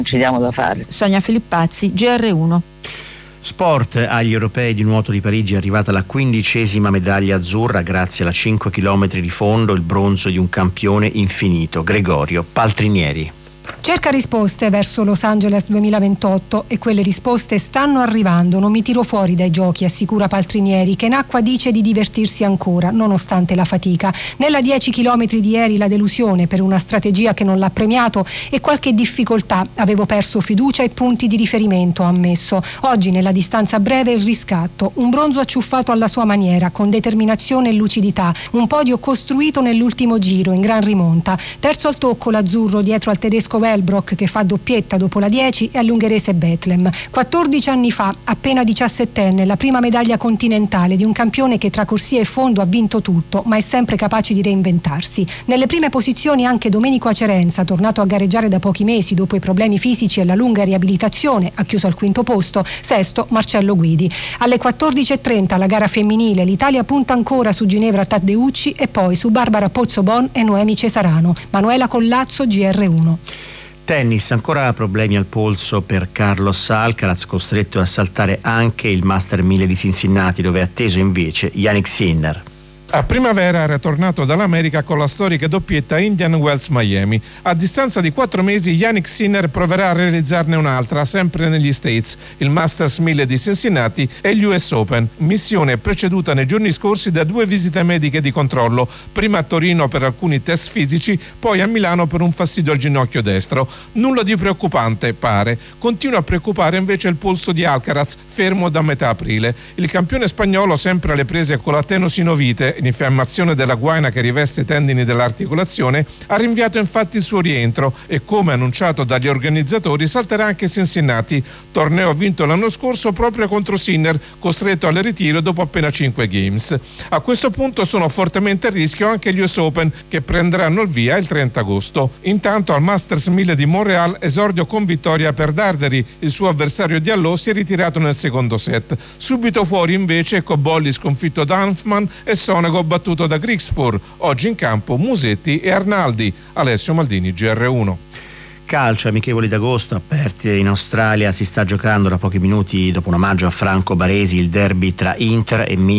ci diamo da fare. Sonia Filippazzi, GR1. Sport. Agli europei di nuoto di Parigi è arrivata la 15ª medaglia azzurra grazie alla 5 km di fondo, il bronzo di un campione infinito, Gregorio Paltrinieri. Cerca risposte verso Los Angeles 2028 e quelle risposte stanno arrivando. Non mi tiro fuori dai giochi, assicura Paltrinieri, che in acqua dice di divertirsi ancora nonostante la fatica. Nella 10 km di ieri la delusione per una strategia che non l'ha premiato e qualche difficoltà. Avevo perso fiducia e punti di riferimento, ha ammesso. Oggi nella distanza breve il riscatto, un bronzo acciuffato alla sua maniera, con determinazione e lucidità, un podio costruito nell'ultimo giro in gran rimonta. Terzo al tocco l'azzurro dietro al tedesco Wellbrock, che fa doppietta dopo la 10, e all'ungherese Bethlehem. 14 anni fa, appena 17enne, la prima medaglia continentale di un campione che tra corsia e fondo ha vinto tutto, ma è sempre capace di reinventarsi. Nelle prime posizioni anche Domenico Acerenza, tornato a gareggiare da pochi mesi dopo i problemi fisici e la lunga riabilitazione, ha chiuso al quinto posto. Sesto Marcello Guidi. Alle 14.30 la gara femminile, l'Italia punta ancora su Ginevra Taddeucci e poi su Barbara Pozzobon e Noemi Cesarano. Manuela Collazzo, GR1. Tennis, ancora problemi al polso per Carlos Alcaraz, costretto a saltare anche il Master 1000 di Cincinnati, dove è atteso invece Jannik Sinner. A primavera era tornato dall'America con la storica doppietta Indian Wells Miami. A distanza di 4 mesi Jannik Sinner proverà a realizzarne un'altra, sempre negli States, il Masters 1000 di Cincinnati e gli US Open. Missione preceduta nei giorni scorsi da 2 visite mediche di controllo, prima a Torino per alcuni test fisici, poi a Milano per un fastidio al ginocchio destro. Nulla di preoccupante, pare. Continua a preoccupare invece il polso di Alcaraz, fermo da metà aprile. Il campione spagnolo, sempre alle prese con la tenosynovite, l'infiammazione della guaina che riveste i tendini dell'articolazione, ha rinviato infatti il suo rientro e, come annunciato dagli organizzatori, salterà anche Cincinnati, torneo vinto l'anno scorso proprio contro Sinner, costretto al ritiro dopo appena 5 games. A questo punto sono fortemente a rischio anche gli US Open, che prenderanno il via il 30 agosto. Intanto al Masters 1000 di Montreal, esordio con vittoria per Darderi, il suo avversario di allò si è ritirato nel secondo set. Subito fuori invece Cobolli sconfitto da Hanfman e Sonego battuto da Grigspur. Oggi in campo Musetti e Arnaldi. Alessio Maldini, GR1. Calcio, amichevoli d'agosto aperti in Australia, si sta giocando da pochi minuti dopo un omaggio a Franco Baresi il derby tra Inter e Milan.